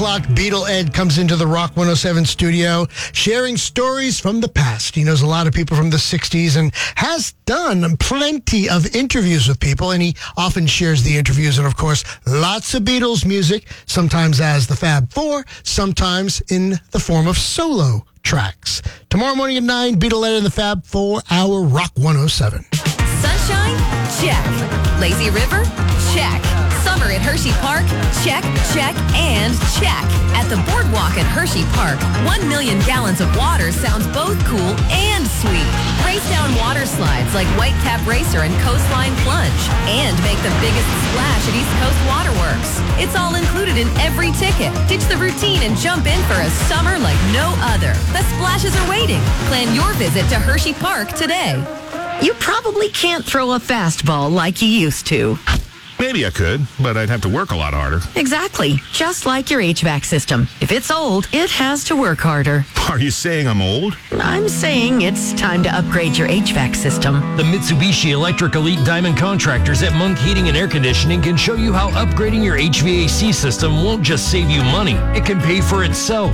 Clock, Beatle Ed comes into the Rock 107 studio, sharing stories from the past. He knows a lot of people from the 60s and has done plenty of interviews with people, and he often shares the interviews. And, of course, lots of Beatles music, sometimes as the Fab Four, sometimes in the form of solo tracks. Tomorrow morning at 9, Beatle Ed and the Fab Four, our Rock 107. Sunshine? Check. Lazy River? Check. Summer at Hershey Park? Check, check, and check. At the Boardwalk at Hershey Park, 1 million gallons of water sounds both cool and sweet. Race down water slides like Whitecap Racer and Coastline Plunge. And make the biggest splash at East Coast Waterworks. It's all included in every ticket. Ditch the routine and jump in for a summer like no other. The splashes are waiting. Plan your visit to Hershey Park today. You probably can't throw a fastball like you used to. Maybe I could, but I'd have to work a lot harder. Exactly. Just like your HVAC system. If it's old, it has to work harder. Are you saying I'm old? I'm saying it's time to upgrade your HVAC system. The Mitsubishi Electric Elite Diamond Contractors at Monk Heating and Air Conditioning can show you how upgrading your HVAC system won't just save you money. It can pay for itself.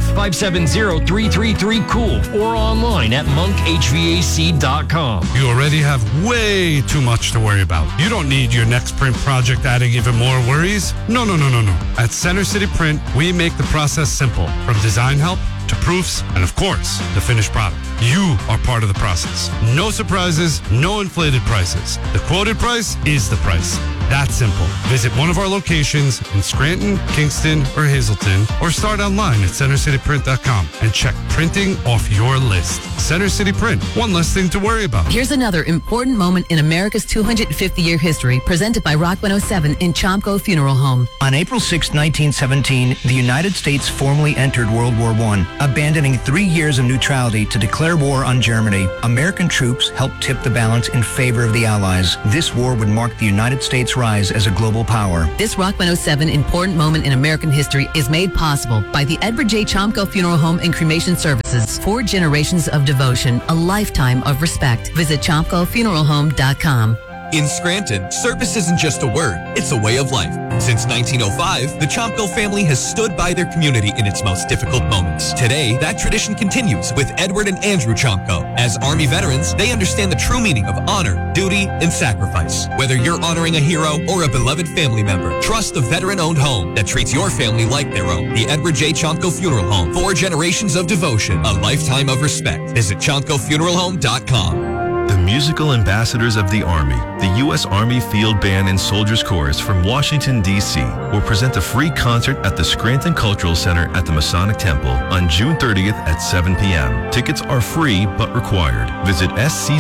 570-333-COOL or online at monkhvac.com. You already have way too much to worry about. You don't need your next print project adding even more worries. No. At Center City Print, we make the process simple. From design help to proofs, and of course, the finished product. You are part of the process. No surprises, no inflated prices. The quoted price is the price. That's simple. Visit one of our locations in Scranton, Kingston, or Hazleton, or start online at centercityprint.com and check printing off your list. Center City Print, one less thing to worry about. Here's another important moment in America's 250-year history, presented by Rock 107 in Chomko Funeral Home. On April 6, 1917, the United States formally entered World War I, abandoning 3 years of neutrality to declare war on Germany. American troops helped tip the balance in favor of the Allies. This war would mark the United States' rise as a global power. This Rock 107 important moment in American history is made possible by the Edward J. Chomko Funeral Home and Cremation Services. 4 generations of devotion, a lifetime of respect. Visit ChomkoFuneralHome.com. In Scranton, service isn't just a word, it's a way of life. Since 1905, the Chomko family has stood by their community in its most difficult moments. Today, that tradition continues with Edward and Andrew Chomko. As Army veterans, they understand the true meaning of honor, duty, and sacrifice. Whether you're honoring a hero or a beloved family member, trust the veteran-owned home that treats your family like their own. The Edward J. Chomko Funeral Home. 4 generations of devotion, a lifetime of respect. Visit ChomkoFuneralHome.com. The musical ambassadors of the Army, the U.S. Army Field Band and Soldiers Chorus from Washington, D.C. will present a free concert at the Scranton Cultural Center at the Masonic Temple on June 30th at 7 p.m. Tickets are free but required. Visit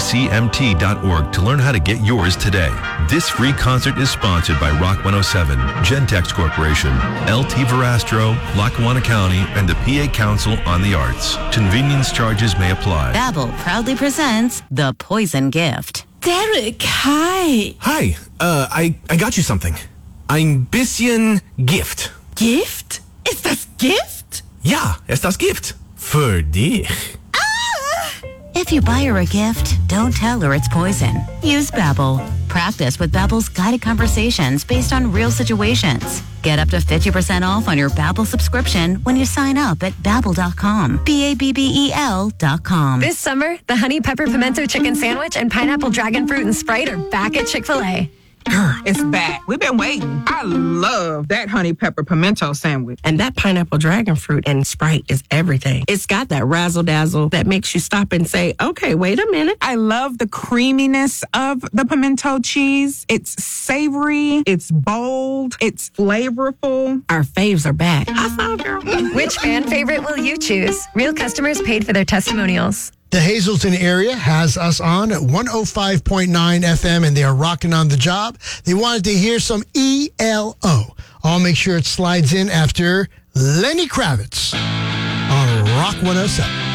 sccmt.org to learn how to get yours today. This free concert is sponsored by Rock 107, Gentex Corporation, LT Verastro, Lackawanna County, and the PA Council on the Arts. Convenience charges may apply. Babbel proudly presents The Poison Gift. Derek, hi. Hi, I got you something. Ein bisschen Gift. Gift? Ist das Gift? Ja, ist das Gift. Für dich. If you buy her a gift, don't tell her it's poison. Use Babbel. Practice with Babbel's guided conversations based on real situations. Get up to 50% off on your Babbel subscription when you sign up at Babbel.com. Babbel.com. This summer, the Honey Pepper Pimento Chicken Sandwich and Pineapple Dragon Fruit and Sprite are back at Chick-fil-A. It's back. We've been waiting. I love that honey pepper pimento sandwich. And that pineapple dragon fruit and Sprite is everything. It's got that razzle dazzle that makes you stop and say, okay, wait a minute. I love the creaminess of the pimento cheese. It's savory. It's bold. It's flavorful. Our faves are back. I saw girl. Which fan favorite will you choose? Real customers paid for their testimonials. The Hazleton area has us on at 105.9 FM, and they are rocking on the job. They wanted to hear some ELO. I'll make sure it slides in after Lenny Kravitz on Rock 107.